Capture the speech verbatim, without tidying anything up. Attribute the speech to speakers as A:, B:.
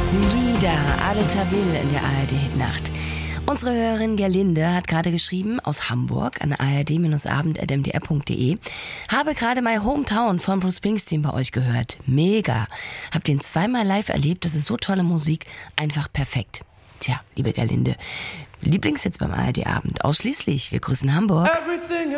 A: Wieder Adel Tawil in der A R D-Hitnacht. Unsere Hörerin Gerlinde hat gerade geschrieben aus Hamburg an a r d abend at m d r punkt d e. Habe gerade My Hometown von Bruce Springsteen bei euch gehört. Mega. Hab den zweimal live erlebt. Das ist so tolle Musik. Einfach perfekt. Tja, liebe Gerlinde, Lieblingshits beim A R D-Abend. Ausschließlich. Wir grüßen Hamburg.
B: Everything